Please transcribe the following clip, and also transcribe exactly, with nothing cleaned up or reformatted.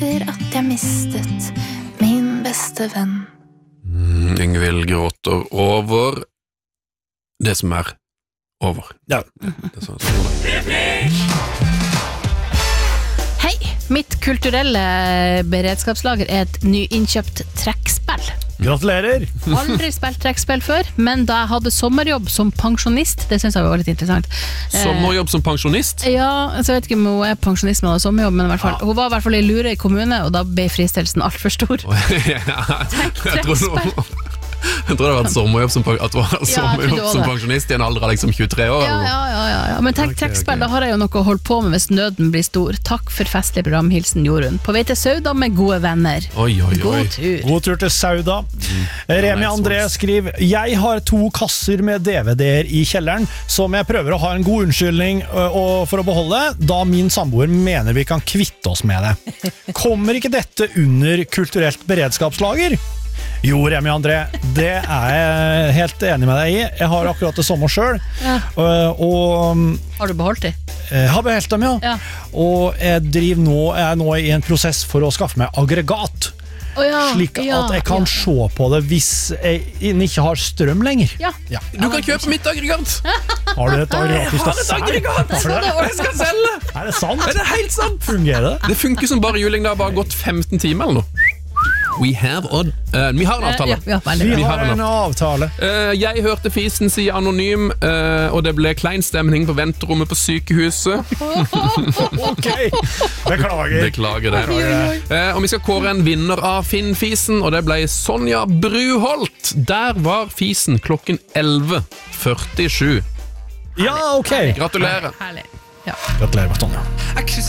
etter at jeg mistet min beste venn. Mm, Ingvild gråter over det som er over. Ja. Det er sånn, sånn. Hei, mitt kulturelle beredskapslager er et nyinnkjøpt trekkspill. Gratulerer! Aldri spilt trekkspill før, men da jeg hadde sommerjobb som pensjonist, det synes jeg var litt interessant. Sommerjobb som pensjonist? Eh, ja, så jeg vet ikke om hun er pensjonist, men hadde sommerjobb, men i hvert fall, hun var i hvert fall i Lurøy kommune, og da ble fristelsen alt for stor. Ja, jeg tror det Jeg tror det har vært sommerjobb som, at du har sommerjobb ja, som pensjonist i en alder av liksom tjuetre år. Ja, ja, ja, ja, ja. Men tenk, okay, trekkspill, okay. da har jeg jo noe å holde på med hvis nøden blir stor. Takk for festlig program, hilsen Jorunn. På vei til Sauda med gode venner. Oi, oi, oi. God tur. God tur til Sauda. Mm. Remi André skriver: Jeg har to kasser med D V D-er i kjelleren som jeg prøver å ha en god unnskyldning uh, for å beholde, da min samboer mener vi kan kvitte oss med det. Kommer ikke dette under kulturelt beredskapslager? Jo, Remi André, det er jeg helt enig med deg i. Jeg har akkurat det samme selv. Ja. Og, og Har du beholdt det? jeg har beholdt dem, ja. Ja. Og jeg driver nå, jeg er nå i en prosess for å skaffe meg aggregat. Oh, ja. Slik ja, at jeg kan ja. se på det hvis jeg ikke har strøm lenger. Ja. Ja. Du kan kjøpe mitt aggregat! Har du et aggregat? Jeg har et aggregat! Jeg skal selge! Er det sant? Er det helt sant? Fungerer det? Det funker som bare juling, det har bare gått femten timer eller noe. We have on, uh, vi har en avtale. Ja, ja, veldig Vi bra. har en avtale. Uh, jeg hørte fisen si anonym, uh, og det ble klein stemning på venterommet på sykehuset. Ok, beklager. Beklager det. Uh, og vi skal kåre en vinner av Finn-fisen, og det ble Sonja Bruholt. Der var fisen klokken elleve førtisju. Ja, ok. Gratulerer. Herlig. Ja. Gratulerer, Sonja. I kysser